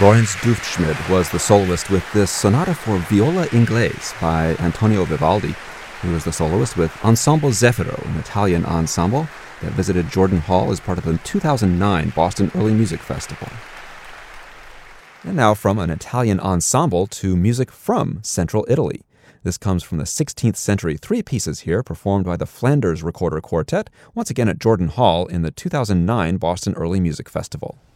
Lorenz Duftschmidt was the soloist with this sonata for viola inglese by Antonio Vivaldi. He was the soloist with Ensemble Zefiro, an Italian ensemble that visited Jordan Hall as part of the 2009 Boston Early Music Festival. And now from an Italian ensemble to music from Central Italy. This comes from the 16th century, three pieces here performed by the Flanders Recorder Quartet, once again at Jordan Hall in the 2009 Boston Early Music Festival.